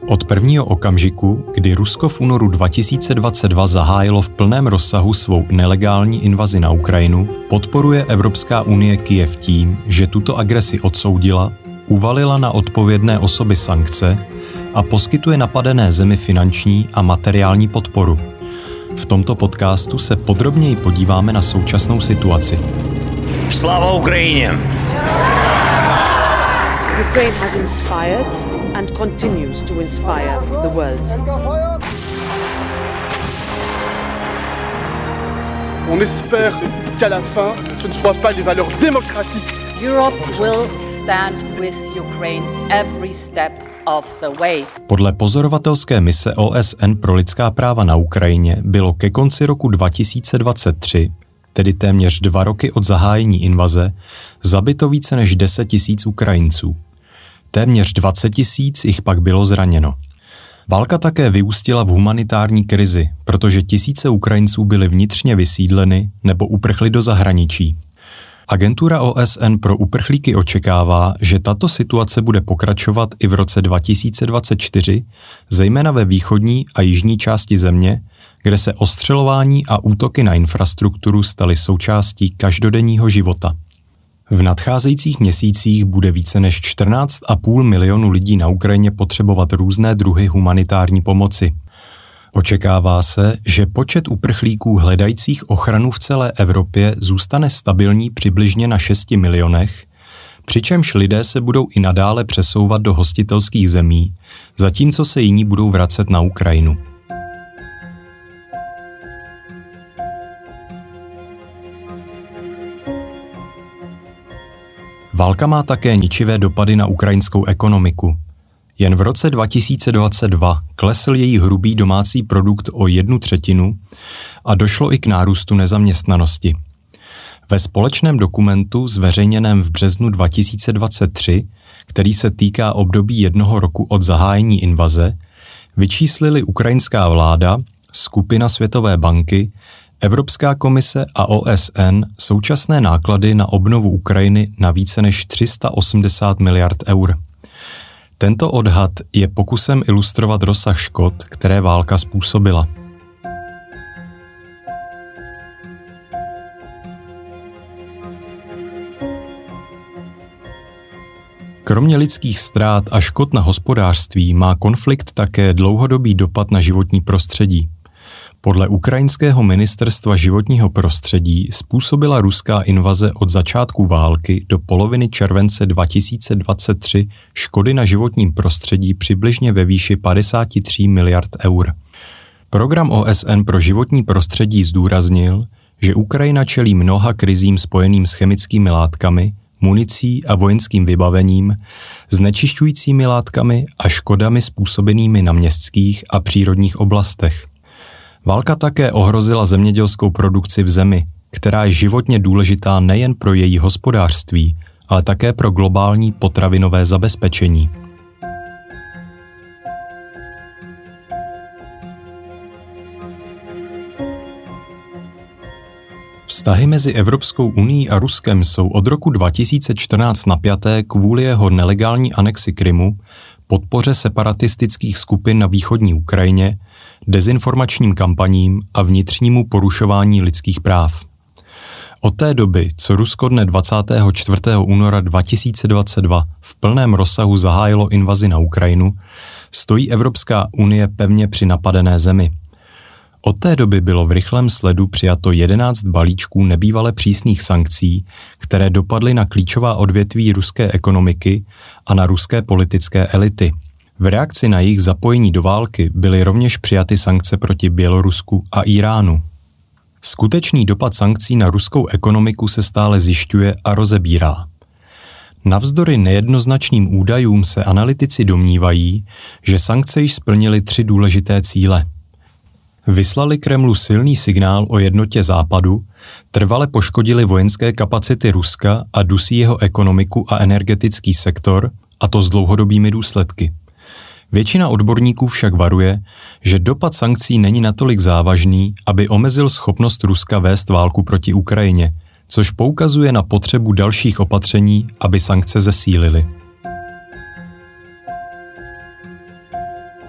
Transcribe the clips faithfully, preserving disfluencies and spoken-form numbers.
Od prvního okamžiku, kdy Rusko v únoru dva tisíce dvacet dva zahájilo v plném rozsahu svou nelegální invazi na Ukrajinu, podporuje Evropská unie Kyjev tím, že tuto agresi odsoudila, uvalila na odpovědné osoby sankce a poskytuje napadené zemi finanční a materiální podporu. V tomto podcastu se podrobněji podíváme na současnou situaci. Slava Ukrajině! Ukraine has inspired and continues to inspire the world. On espère qu'à la fin, ce ne soient pas les valeurs démocratiques. Europe will stand with Ukraine every step of the way. Podle pozorovatelské mise O S N pro lidská práva na Ukrajině bylo ke konci roku dva tisíce dvacet tři, tedy téměř dva roky od zahájení invaze, zabito více než deset tisíc Ukrajinců. Téměř dvacet tisíc jich pak bylo zraněno. Válka také vyústila v humanitární krizi, protože tisíce Ukrajinců byly vnitřně vysídleny nebo uprchly do zahraničí. Agentura O S N pro uprchlíky očekává, že tato situace bude pokračovat i v roce dva tisíce dvacet čtyři, zejména ve východní a jižní části země, kde se ostřelování a útoky na infrastrukturu staly součástí každodenního života. V nadcházejících měsících bude více než čtrnáct a půl milionu lidí na Ukrajině potřebovat různé druhy humanitární pomoci. Očekává se, že počet uprchlíků hledajících ochranu v celé Evropě zůstane stabilní přibližně na šesti milionech, přičemž lidé se budou i nadále přesouvat do hostitelských zemí, zatímco se jiní budou vracet na Ukrajinu. Válka má také ničivé dopady na ukrajinskou ekonomiku. Jen v roce dva tisíce dvacet dva klesl její hrubý domácí produkt o jednu třetinu a došlo i k nárůstu nezaměstnanosti. Ve společném dokumentu zveřejněném v březnu dva tisíce dvacet tři, který se týká období jednoho roku od zahájení invaze, vyčíslili ukrajinská vláda, skupina Světové banky, Evropská komise a O S N současné náklady na obnovu Ukrajiny na více než tři sta osmdesát miliard eur. Tento odhad je pokusem ilustrovat rozsah škod, které válka způsobila. Kromě lidských ztrát a škod na hospodářství má konflikt také dlouhodobý dopad na životní prostředí. Podle ukrajinského ministerstva životního prostředí způsobila ruská invaze od začátku války do poloviny července dva tisíce dvacet tři škody na životním prostředí přibližně ve výši padesát tři miliard eur. Program O S N pro životní prostředí zdůraznil, že Ukrajina čelí mnoha krizím spojeným s chemickými látkami, municí a vojenským vybavením, znečišťujícími látkami a škodami způsobenými na městských a přírodních oblastech. Válka také ohrozila zemědělskou produkci v zemi, která je životně důležitá nejen pro její hospodářství, ale také pro globální potravinové zabezpečení. Vztahy mezi Evropskou unií a Ruskem jsou od roku dva tisíce čtrnáct napjaté kvůli jeho nelegální anexi Krymu, podpoře separatistických skupin na východní Ukrajině, dezinformačním kampaním a vnitřnímu porušování lidských práv. Od té doby, co Rusko dne dvacátého čtvrtého února dva tisíce dvacet dva v plném rozsahu zahájilo invazi na Ukrajinu, stojí Evropská unie pevně při napadené zemi. Od té doby bylo v rychlém sledu přijato jedenáct balíčků nebývale přísných sankcí, které dopadly na klíčová odvětví ruské ekonomiky a na ruské politické elity. V reakci na jejich zapojení do války byly rovněž přijaty sankce proti Bělorusku a Iránu. Skutečný dopad sankcí na ruskou ekonomiku se stále zjišťuje a rozebírá. Navzdory nejednoznačným údajům se analytici domnívají, že sankce již splnily tři důležité cíle. Vyslali Kremlu silný signál o jednotě Západu, trvale poškodili vojenské kapacity Ruska a dusí jeho ekonomiku a energetický sektor, a to s dlouhodobými důsledky. Většina odborníků však varuje, že dopad sankcí není natolik závažný, aby omezil schopnost Ruska vést válku proti Ukrajině, což poukazuje na potřebu dalších opatření, aby sankce zesílily.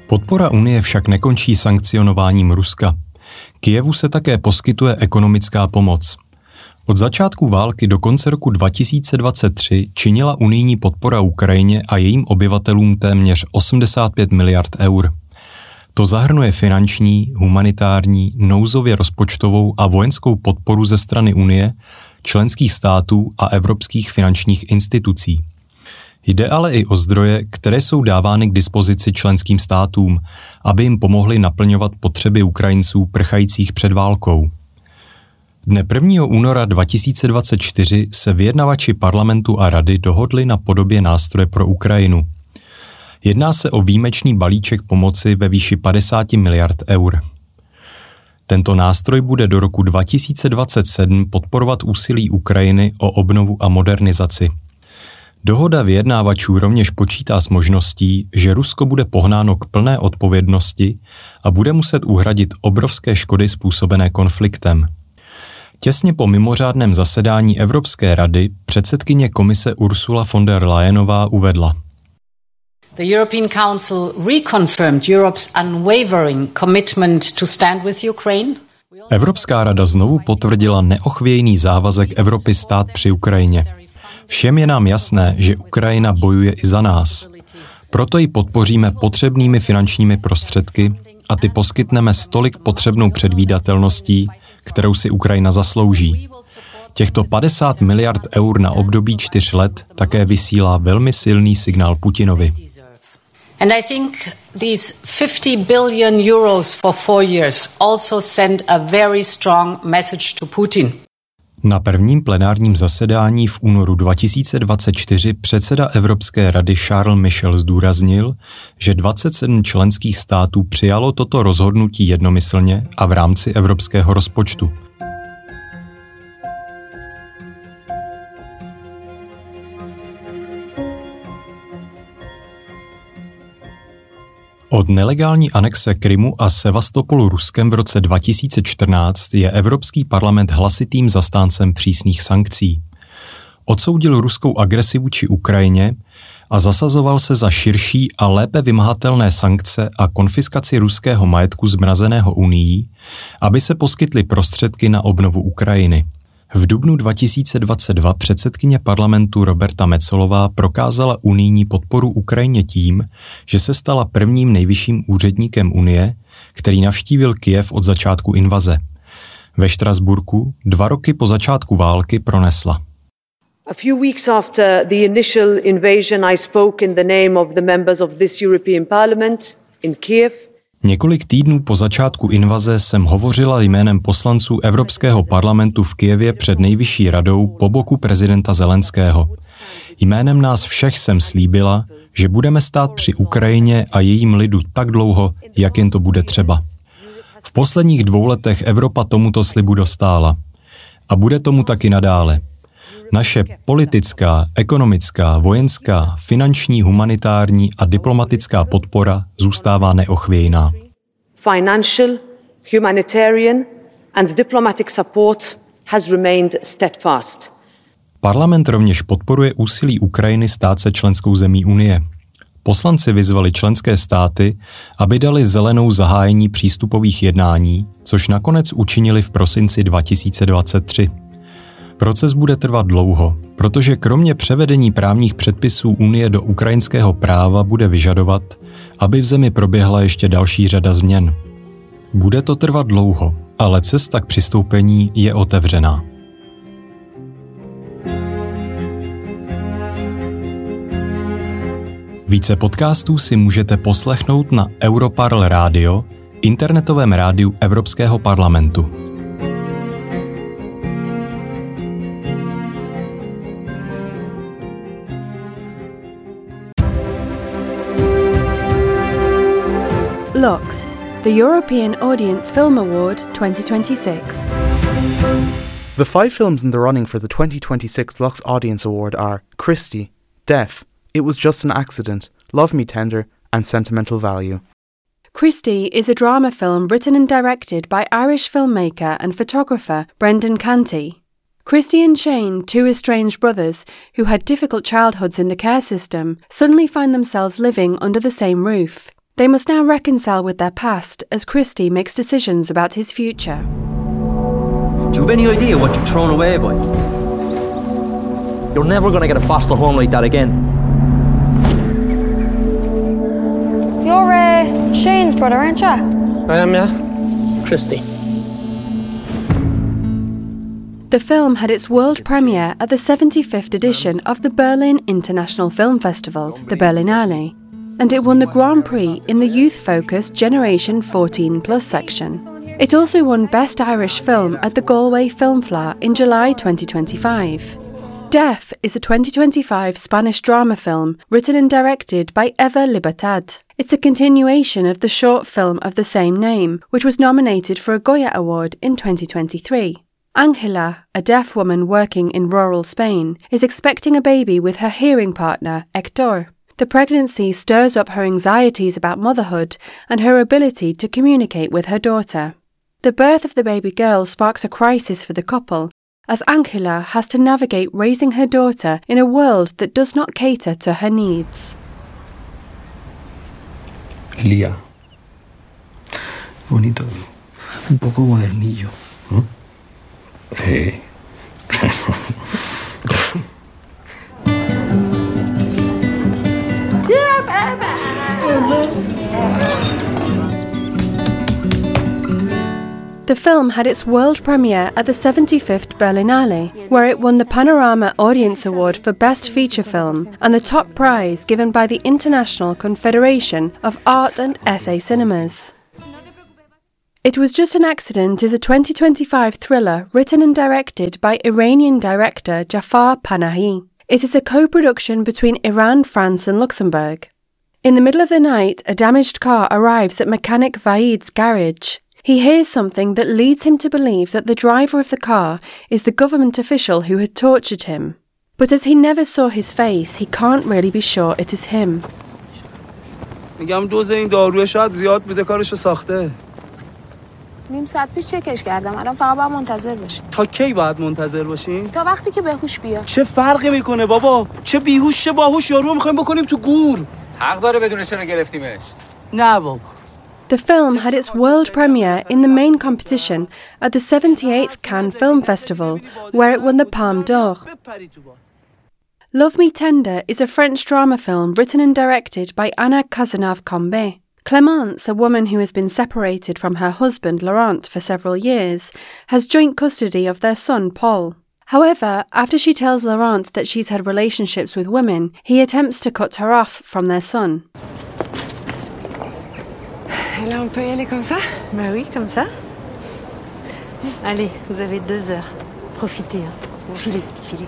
Podpora Unie však nekončí sankcionováním Ruska. Kyjevu se také poskytuje ekonomická pomoc. Od začátku války do konce roku dva tisíce dvacet tři činila unijní podpora Ukrajině a jejím obyvatelům téměř osmdesát pět miliard eur. To zahrnuje finanční, humanitární, nouzově rozpočtovou a vojenskou podporu ze strany Unie, členských států a evropských finančních institucí. Jde ale i o zdroje, které jsou dávány k dispozici členským státům, aby jim pomohly naplňovat potřeby Ukrajinců prchajících před válkou. Dne prvního února dva tisíce dvacet čtyři se vyjednavači parlamentu a rady dohodli na podobě nástroje pro Ukrajinu. Jedná se o výjimečný balíček pomoci ve výši padesát miliard eur. Tento nástroj bude do roku dva tisíce dvacet sedm podporovat úsilí Ukrajiny o obnovu a modernizaci. Dohoda vyjednávačů rovněž počítá s možností, že Rusko bude pohnáno k plné odpovědnosti a bude muset uhradit obrovské škody způsobené konfliktem. Těsně po mimořádném zasedání Evropské rady předsedkyně komise Ursula von der Leyenová uvedla: The European Council reconfirmed Europe's unwavering commitment to stand with Ukraine. Evropská rada znovu potvrdila neochvějný závazek Evropy stát při Ukrajině. Všem je nám jasné, že Ukrajina bojuje i za nás. Proto ji podpoříme potřebnými finančními prostředky a ty poskytneme s tolik potřebnou předvídatelností, kterou si Ukrajina zaslouží. Těchto padesát miliard eur na období čtyř let také vysílá velmi silný signál Putinovi. And I think these fifty billion euros for four years also send a very strong message to Putin. Na prvním plenárním zasedání v únoru dva tisíce dvacet čtyři předseda Evropské rady Charles Michel zdůraznil, že dvacet sedm členských států přijalo toto rozhodnutí jednomyslně a v rámci evropského rozpočtu. Od nelegální anexe Krymu a Sevastopolu Ruskem v roce dva tisíce čtrnáct je Evropský parlament hlasitým zastáncem přísných sankcí. Odsoudil ruskou agresi vůči Ukrajině a zasazoval se za širší a lépe vymahatelné sankce a konfiskaci ruského majetku zmrazeného Unií, aby se poskytly prostředky na obnovu Ukrajiny. V dubnu dva tisíce dvacet dva předsedkyně parlamentu Roberta Metsolová prokázala unijní podporu Ukrajině tím, že se stala prvním nejvyšším úředníkem Unie, který navštívil Kyjev od začátku invaze. Ve Štrasburku dva roky po začátku války pronesla: A few weeks after the initial invasion, I spoke in the name of the members of this European Parliament in Kiev. Několik týdnů po začátku invaze jsem hovořila jménem poslanců Evropského parlamentu v Kyjevě před nejvyšší radou po boku prezidenta Zelenského. Jménem nás všech jsem slíbila, že budeme stát při Ukrajině a jejím lidu tak dlouho, jak jen to bude třeba. V posledních dvou letech Evropa tomuto slibu dostála. A bude tomu taky nadále. Naše politická, ekonomická, vojenská, finanční, humanitární a diplomatická podpora zůstává neochvějná. Financial, humanitarian and diplomatic support has remained steadfast. Parlament rovněž podporuje úsilí Ukrajiny stát se členskou zemí Unie. Poslanci vyzvali členské státy, aby dali zelenou zahájení přístupových jednání, což nakonec učinili v prosinci dva tisíce dvacet tři. Proces bude trvat dlouho, protože kromě převedení právních předpisů Unie do ukrajinského práva bude vyžadovat, aby v zemi proběhla ještě další řada změn. Bude to trvat dlouho, ale cesta k přistoupení je otevřená. Více podcastů si můžete poslechnout na Europarl Radio, internetovém rádiu Evropského parlamentu. Lux, the European Audience Film Award twenty twenty-six. The five films in the running for the twenty twenty-six Lux Audience Award are Christie, Deaf, It Was Just an Accident, Love Me Tender, and Sentimental Value. Christie is a drama film written and directed by Irish filmmaker and photographer Brendan Canty. Christie and Shane, two estranged brothers who had difficult childhoods in the care system, suddenly find themselves living under the same roof. They must now reconcile with their past as Christy makes decisions about his future. Do you have any idea what you've thrown away, boy? You're never going to get a foster home like that again. You're uh, Shane's brother, aren't you? I am, yeah. Christy. The film had its world premiere at the seventy-fifth edition of the Berlin International Film Festival, the Berlinale, and it won the Grand Prix in the youth-focused Generation fourteen plus section. It also won Best Irish Film at the Galway Film Fleadh in July twenty twenty-five. Deaf is a twenty twenty-five Spanish drama film written and directed by Eva Libertad. It's a continuation of the short film of the same name, which was nominated for a Goya Award in twenty twenty-three. Angela, a deaf woman working in rural Spain, is expecting a baby with her hearing partner, Hector. The pregnancy stirs up her anxieties about motherhood and her ability to communicate with her daughter. The birth of the baby girl sparks a crisis for the couple, as Angela has to navigate raising her daughter in a world that does not cater to her needs. Lía, bonito, un poco modernillo. ¿Mm? Sí. The film had its world premiere at the seventy-fifth Berlinale, where it won the Panorama Audience Award for Best Feature Film and the top prize given by the International Confederation of Art and Essay Cinemas. It Was Just an Accident is a twenty twenty-five thriller written and directed by Iranian director Jafar Panahi. It is a co-production between Iran, France and Luxembourg. In the middle of the night, a damaged car arrives at mechanic Vaid's garage. He hears something that leads him to believe that the driver of the car is the government official who had tortured him. But as he never saw his face, he can't really be sure it is him. میگم دوز این داروی شاید زیاد بوده کارشو ساخته. نیم ساعت پیش چکش کردم. الان فقط باید منتظر باشیم. تا کی باید منتظر باشیم؟ تا وقتی که بهوش بیاد. چه فرقی میکنه بابا؟ چه بیهوش چه باهوش یارو میخوایم بکنیم تو گور. حق داره بدون چرا گرفتیمش. نه بابا. The film had its world premiere in the main competition at the seventy-eighth Cannes Film Festival, where it won the Palme d'Or. Love Me Tender is a French drama film written and directed by Anna Cazenave-Combet. Clémence, a woman who has been separated from her husband Laurent for several years, has joint custody of their son Paul. However, after she tells Laurent that she's had relationships with women, he attempts to cut her off from their son. Et là, on peut y aller comme ça? Bah oui, comme ça. Allez, vous avez deux heures. Profitez, hein. Filez, filez.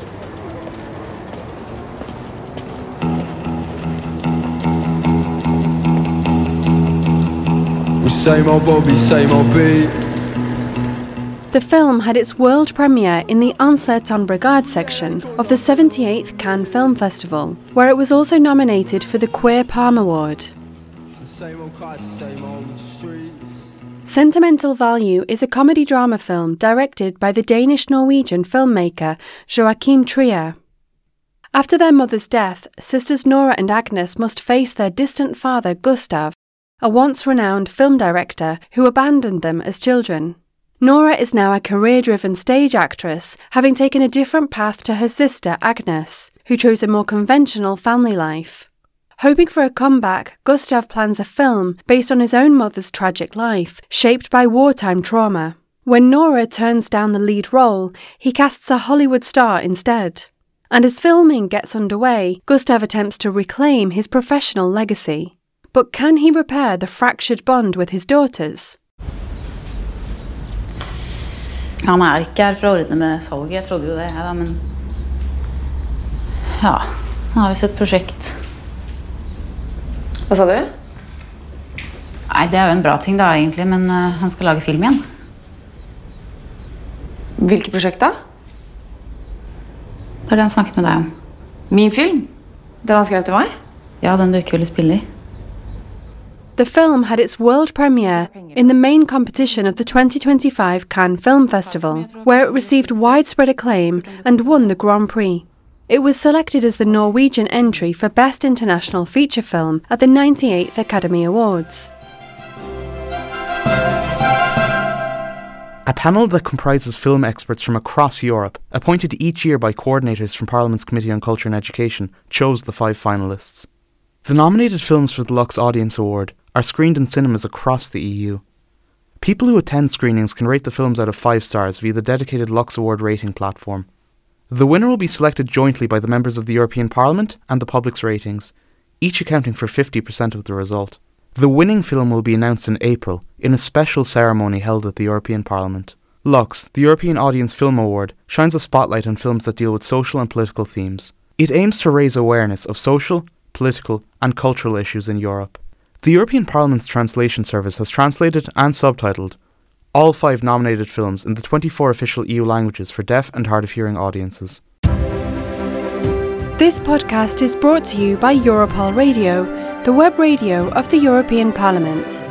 The film had its world premiere in the Uncertain Brigade section of the seventy-eighth Cannes Film Festival, where it was also nominated for the Queer Palm Award. Sentimental Value is a comedy-drama film directed by the Danish-Norwegian filmmaker Joachim Trier. After their mother's death, sisters Nora and Agnes must face their distant father Gustav, a once-renowned film director who abandoned them as children. Nora is now a career-driven stage actress, having taken a different path to her sister Agnes, who chose a more conventional family life. Hoping for a comeback, Gustav plans a film based on his own mother's tragic life, shaped by wartime trauma. When Nora turns down the lead role, he casts a Hollywood star instead. And as filming gets underway, Gustav attempts to reclaim his professional legacy. But can he repair the fractured bond with his daughters? Han er ikke her for å ordne med salget, jeg trodde jo det, ja, men ja, han har visst et prosjekt. Hva sa du? Nei, det er jo en bra ting da egentlig, men uh, han skal lage film igjen. Hvilket prosjekt da? Det er det han snakket med deg om. Min film? Den han skrev til meg? Ja, den du ikke ville spille i. The film had its world premiere in the main competition of the twenty twenty-five Cannes Film Festival, where it received widespread acclaim and won the Grand Prix. It was selected as the Norwegian entry for Best International Feature Film at the ninety-eighth Academy Awards. A panel that comprises film experts from across Europe, appointed each year by coordinators from Parliament's Committee on Culture and Education, chose the five finalists. The nominated films for the Lux Audience Award are screened in cinemas across the E U. People who attend screenings can rate the films out of five stars via the dedicated Lux Award rating platform. The winner will be selected jointly by the members of the European Parliament and the public's ratings, each accounting for fifty percent of the result. The winning film will be announced in April in a special ceremony held at the European Parliament. Lux, the European Audience Film Award, shines a spotlight on films that deal with social and political themes. It aims to raise awareness of social, political and cultural issues in Europe. The European Parliament's Translation Service has translated and subtitled all five nominated films in the twenty-four official E U languages for deaf and hard of hearing audiences. This podcast is brought to you by Europol Radio, the web radio of the European Parliament.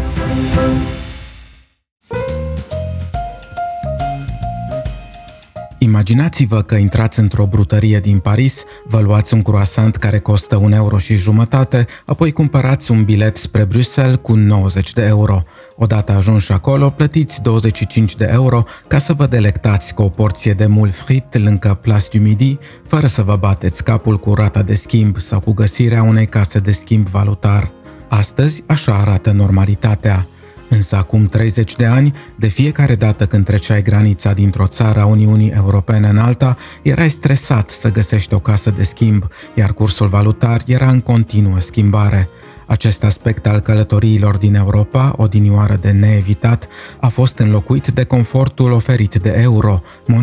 Imaginați-vă că intrați într-o brutărie din Paris, vă luați un croissant care costă un euro și jumătate, apoi cumpărați un bilet spre Bruxelles cu nouăzeci de euro. Odată ajunși acolo, plătiți douăzeci și cinci de euro ca să vă delectați cu o porție de moule frit lângă Place du Midi, fără să vă bateți capul cu rata de schimb sau cu găsirea unei case de schimb valutar. Astăzi, așa arată normalitatea. Însă acum treizeci de ani, de fiecare dată când treceai granița dintr-o țară a Uniunii Europene în alta, erai stresat să găsești o casă de schimb, iar cursul valutar era în continuă schimbare. Acest aspect al călătoriilor din Europa, odinioară de neevitat, a fost înlocuit de confortul oferit de euro,